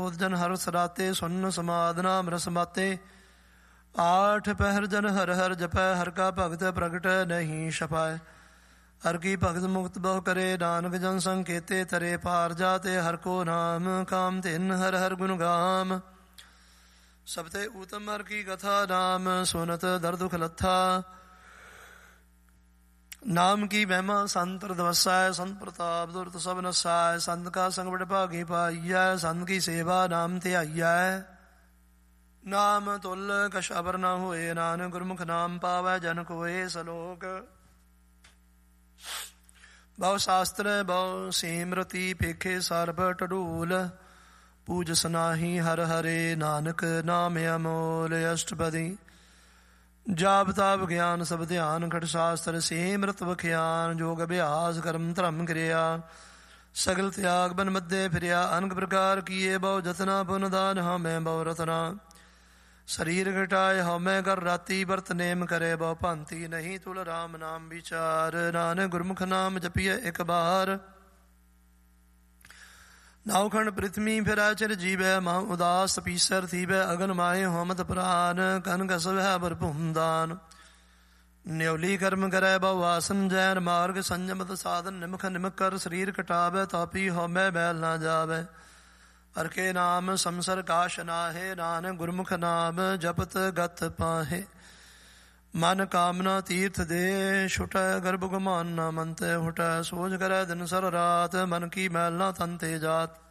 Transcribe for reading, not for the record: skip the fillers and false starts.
क्रोध जन हर सराते, सुन समाद नाम रस माते। 8 पहर जन हर हर जपै, हर का भगत प्रगट नहीं छपाए। हर की भगत मुक्त बहु करे, नानक जन संकेते तरे। पार जाते हर को नाम, काम तिन हर हर गुण गाम। सबते उत्तम हर की कथा, नाम सुनत दर दुख लथा। नाम की महिमा संत दवसाय, संत प्रताप दुरत सब नसाय। संत का संग बड़ भागी पाइया, संत की सेवा नाम ध्याइया। नाम तुल कछ अबर न होए, नानक गुरमुख नाम पावै जन कोए। सलोक बहु शास्त्र बहु सिमरति, पेखे सर्ब टडूल। पूज सनाही हर हरे, नानक नाम अमोल। अष्टपदी जाप ताप ज्ञान सब ध्यान, खट शास्त्र सिमरत बख्यान। जोग अभ्यास कर्म धर्म क्रिया, सगल त्याग बन मध्य फिरिया। अनक प्रकार किए बहु जतना, पुन दान हमें बहु रतना। शरीर घटाए हमें कर राती, व्रत नेम करे बहु भांति। नहीं तुल राम नाम विचार, नानक गुरमुख नाम जपिए एक बार। नावखंड पृथ्वी फिर चिर जीवै, मह उदास पीसर थीवै। अगन माहे होमत प्राण, कन कसव है बर भूमदान। न्योली कर्म करै बहु आसन, जैन मार्ग संयमत साधन। निमख निमक कर शरीर कटावै, तापी होमै बैल ना जावै। हर के नाम संसर काश नाहे, नानक गुरमुख नाम जपत गत पाहे। मन कामना तीर्थ दे, छुटै गर्भ गुमान न मनते हुटै। सोच करै दिन सर रात, मन की मैल ना तन ते जात।